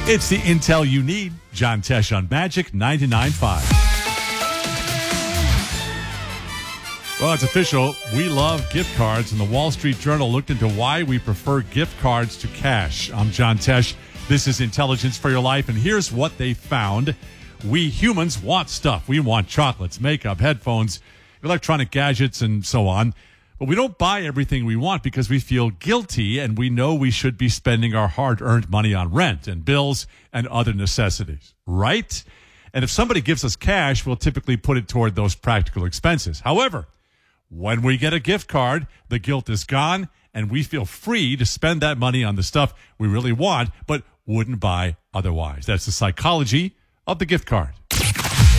It's the intel you need. John Tesh on Magic 99.5. Well, it's official. We love gift cards, and the Wall Street Journal looked into why we prefer gift cards to cash. I'm John Tesh. This is Intelligence for Your Life, and here's what they found. We humans want stuff. We want chocolates, makeup, headphones, electronic gadgets, and so on. But we don't buy everything we want because we feel guilty, and we know we should be spending our hard-earned money on rent and bills and other necessities, right? And if somebody gives us cash, we'll typically put it toward those practical expenses. However, when we get a gift card, the guilt is gone, and we feel free to spend that money on the stuff we really want but wouldn't buy otherwise. That's the psychology of the gift card.